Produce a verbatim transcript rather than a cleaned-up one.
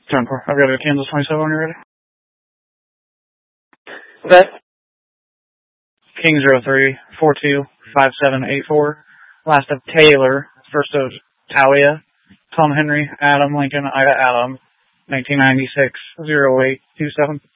ten four. I've got a Kansas twenty-seven when you're ready. Bet. King zero three four two five seven eight four. Last of Taylor. First of Talia. Tom Henry. Adam Lincoln. Ida Adam. nineteen ninety-six. zero eight two seven.